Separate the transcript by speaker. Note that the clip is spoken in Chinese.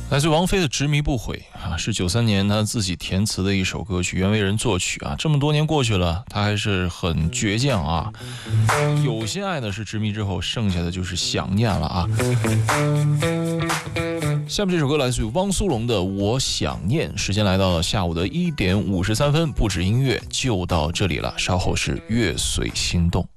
Speaker 1: 来自王菲的《执迷不悔》啊，是93年他自己填词的一首歌曲，袁惟仁作曲啊。这么多年过去了，他还是很倔强啊。有些爱呢是执迷之后，剩下的就是想念了啊。下面这首歌来自于汪苏泷的《我想念》。时间来到了下午的1点53分，不止音乐就到这里了，稍后是乐随心动。